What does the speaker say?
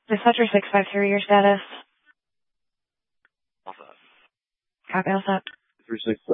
Dispatcher 653, your status. What's up? Copy, what's up? 364.